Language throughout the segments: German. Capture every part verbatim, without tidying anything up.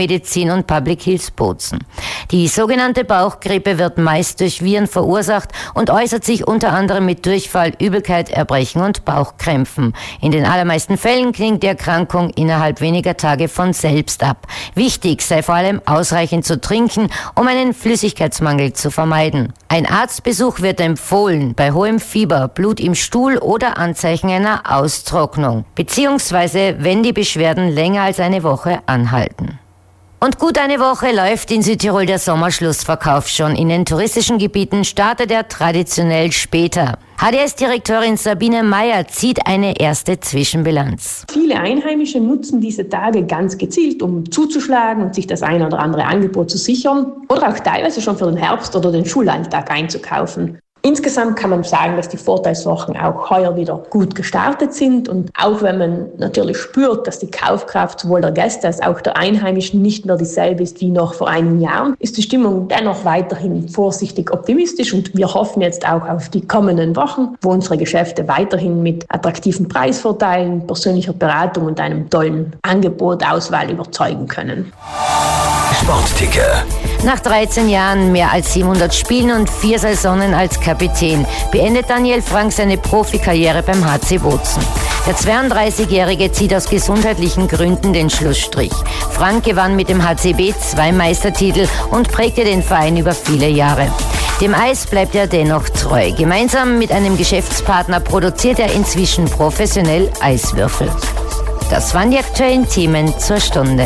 Medizin und Public Health Bozen. Die sogenannte Bauchgrippe wird meist durch Viren verursacht und äußert sich unter anderem mit Durchfall, Übelkeit, Erbrechen und Bauchkrämpfen. In den allermeisten Fällen klingt die Erkrankung innerhalb weniger Tage von selbst ab. Wichtig sei vor allem ausreichend zu trinken, um einen Flüssigkeitsmangel zu vermeiden. Ein Arztbesuch wird empfohlen bei hohem Fieber, Blut im Stuhl oder Anzeichen einer Austrocknung, beziehungsweise wenn die Beschwerden länger als eine Woche anhalten. Und gut eine Woche läuft in Südtirol der Sommerschlussverkauf schon. In den touristischen Gebieten startet er traditionell später. H D S-Direktorin Sabine Meyer zieht eine erste Zwischenbilanz. Viele Einheimische nutzen diese Tage ganz gezielt, um zuzuschlagen und sich das eine oder andere Angebot zu sichern oder auch teilweise schon für den Herbst oder den Schulalltag einzukaufen. Insgesamt kann man sagen, dass die Vorteilswochen auch heuer wieder gut gestartet sind und auch wenn man natürlich spürt, dass die Kaufkraft sowohl der Gäste als auch der Einheimischen nicht mehr dieselbe ist wie noch vor einigen Jahren, ist die Stimmung dennoch weiterhin vorsichtig optimistisch und wir hoffen jetzt auch auf die kommenden Wochen, wo unsere Geschäfte weiterhin mit attraktiven Preisvorteilen, persönlicher Beratung und einem tollen Angebot, Auswahl überzeugen können. Sportticker. Nach dreizehn Jahren, mehr als siebenhundert Spielen und vier Saisonen als Kapitän beendet Daniel Frank seine Profikarriere beim H C Bozen. Der zweiunddreißigjährige zieht aus gesundheitlichen Gründen den Schlussstrich. Frank gewann mit dem H C B zwei Meistertitel und prägte den Verein über viele Jahre. Dem Eis bleibt er dennoch treu. Gemeinsam mit einem Geschäftspartner produziert er inzwischen professionell Eiswürfel. Das waren die aktuellen Themen zur Stunde.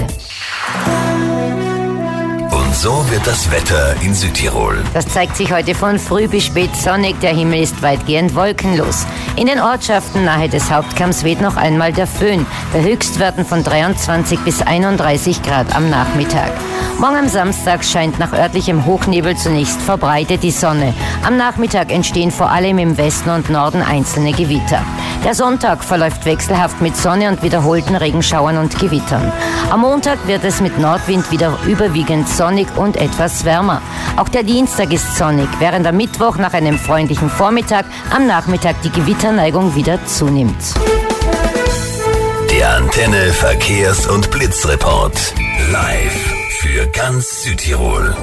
Und so wird das Wetter in Südtirol. Das zeigt sich heute von früh bis spät sonnig. Der Himmel ist weitgehend wolkenlos. In den Ortschaften nahe des Hauptkamms weht noch einmal der Föhn. Bei Höchstwerten von dreiundzwanzig bis einunddreißig Grad am Nachmittag. Morgen am Samstag scheint nach örtlichem Hochnebel zunächst verbreitet die Sonne. Am Nachmittag entstehen vor allem im Westen und Norden einzelne Gewitter. Der Sonntag verläuft wechselhaft mit Sonne und wiederholten Regenschauern und Gewittern. Am Montag wird es mit Nordwind wieder überwiegend sonnig und etwas wärmer. Auch der Dienstag ist sonnig, während am Mittwoch nach einem freundlichen Vormittag am Nachmittag die Gewitterneigung wieder zunimmt. Der Antenne Verkehrs- und Blitzreport. Live für ganz Südtirol.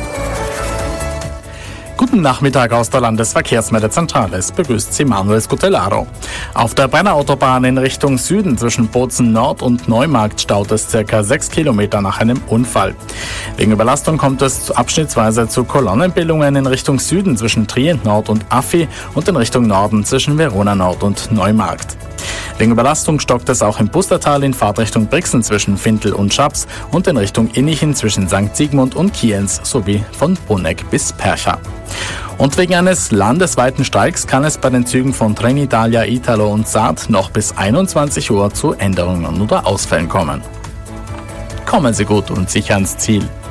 Guten Nachmittag aus der Landesverkehrsmeldezentrale. Es begrüßt Sie Manuel Scutellaro. Auf der Brennerautobahn in Richtung Süden zwischen Bozen Nord und Neumarkt staut es circa sechs Kilometer nach einem Unfall. Wegen Überlastung kommt es abschnittsweise zu Kolonnenbildungen in Richtung Süden zwischen Trient Nord und Affi und in Richtung Norden zwischen Verona Nord und Neumarkt. Wegen Überlastung stockt es auch im Pustertal in Fahrtrichtung Brixen zwischen Fintel und Schaps und in Richtung Innichen zwischen Sankt Sigmund und Kienz sowie von Bruneck bis Percha. Und wegen eines landesweiten Streiks kann es bei den Zügen von Trenitalia, Italo und Saat noch bis einundzwanzig Uhr zu Änderungen oder Ausfällen kommen. Kommen Sie gut und sicher ans Ziel.